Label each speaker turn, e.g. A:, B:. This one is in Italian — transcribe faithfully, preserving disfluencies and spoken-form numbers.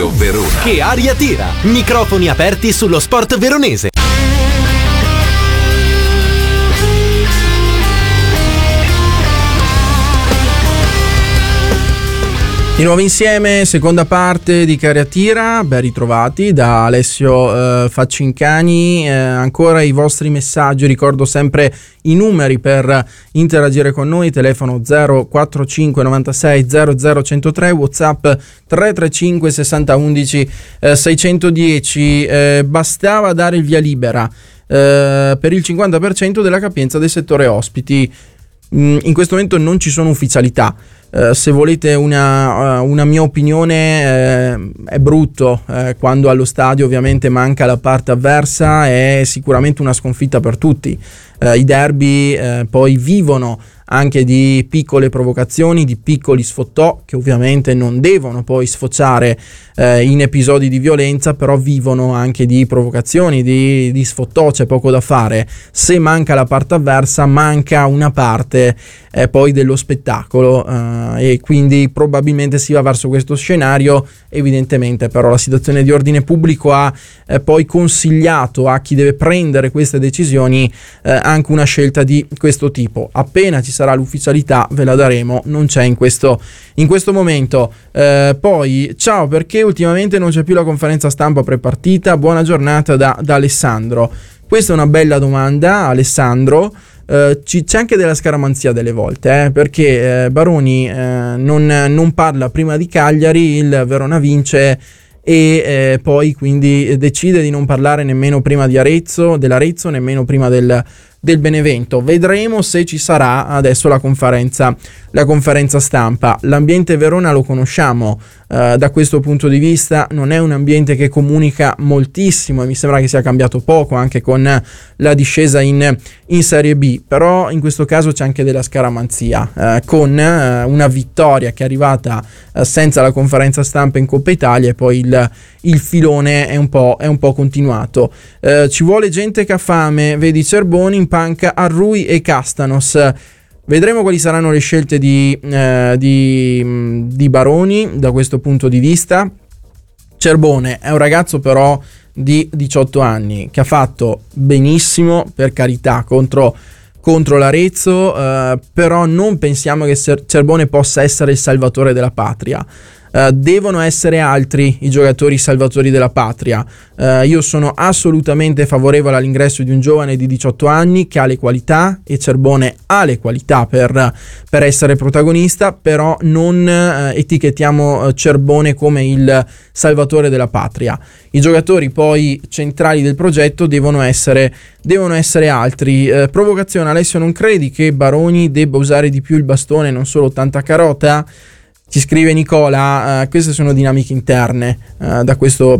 A: Radio Verona.
B: Che aria tira! Microfoni aperti sullo sport veronese.
C: Di nuovo insieme, seconda parte di Che aria tira, ben ritrovati da Alessio eh, Faccincani. Eh, ancora i vostri messaggi, ricordo sempre i numeri per interagire con noi, telefono zero quattro cinque novantasei zero zero centotré, WhatsApp tre tre cinque sessanta undici eh, seicentodieci. Eh, bastava dare il via libera eh, per il cinquanta per cento della capienza del settore ospiti. Mm, in questo momento non ci sono ufficialità. Uh, se volete una, uh, una mia opinione, uh, è brutto uh, quando allo stadio ovviamente manca la parte avversa, è sicuramente una sconfitta per tutti. Uh, i derby uh, poi vivono anche di piccole provocazioni, di piccoli sfottò che ovviamente non devono poi sfociare uh, in episodi di violenza, però vivono anche di provocazioni, di, di sfottò, c'è poco da fare. Se manca la parte avversa, manca una parte uh, poi dello spettacolo. Uh, e quindi probabilmente si va verso questo scenario. Evidentemente però la situazione di ordine pubblico ha eh, poi consigliato a chi deve prendere queste decisioni eh, anche una scelta di questo tipo. Appena ci sarà l'ufficialità ve la daremo, non c'è in questo, in questo momento. Eh, poi ciao, perché ultimamente non c'è più la conferenza stampa prepartita? Buona giornata da, da Alessandro. Questa è una bella domanda, Alessandro. Uh, ci, c'è anche della scaramanzia delle volte, eh, perché uh, Baroni uh, non, non parla prima di Cagliari, il Verona vince e uh, poi quindi decide di non parlare nemmeno prima di Arezzo, dell'Arezzo, nemmeno prima del, del Benevento. Vedremo se ci sarà adesso la conferenza, la conferenza stampa. L'ambiente Verona lo conosciamo uh, da questo punto di vista, non è un ambiente che comunica moltissimo e mi sembra che sia cambiato poco anche con la discesa in, in Serie B, però in questo caso c'è anche della scaramanzia uh, con uh, una vittoria che è arrivata uh, senza la conferenza stampa in Coppa Italia e poi il, il filone è un po', è un po' continuato. Uh, ci vuole gente che ha fame, vedi Cerboni in panca Arrui e Castanos. Vedremo quali saranno le scelte di, eh, di, di Baroni da questo punto di vista. Cerbone è un ragazzo però di diciotto anni che ha fatto benissimo, per carità, contro, contro l'Arezzo, eh, però non pensiamo che Cerbone possa essere il salvatore della patria. Uh, devono essere altri i giocatori salvatori della patria. Uh, io sono assolutamente favorevole all'ingresso di un giovane di diciotto anni che ha le qualità, e Cerbone ha le qualità per, per essere protagonista, però non uh, etichettiamo Cerbone come il salvatore della patria. I giocatori poi centrali del progetto devono essere, devono essere altri. Uh, provocazione, Alessio, non credi che Baroni debba usare di più il bastone, non solo tanta carota? Ci scrive Nicola, uh, queste sono dinamiche interne uh, da questo